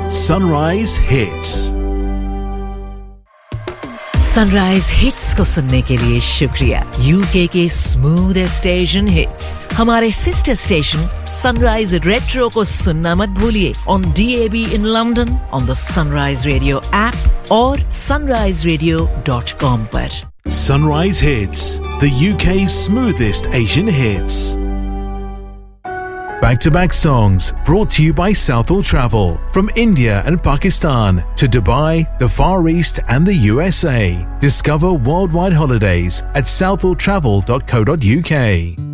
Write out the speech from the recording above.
Sunrise Hits. Sunrise hits को सुनने के लिए शुक्रिया। यूके के स्मूथेस्ट स्टेशन हिट्स, हमारे सिस्टर स्टेशन सनराइज रेट्रो को सुनना मत भूलिए on DAB in London, on the sunrise radio app और sunriseradio.com पर। Sunrise Hits, the UK's smoothest Asian hits. Back-to-back songs brought to you by Southall Travel. From India and Pakistan to Dubai, the Far East and the USA. Discover worldwide holidays at southalltravel.co.uk.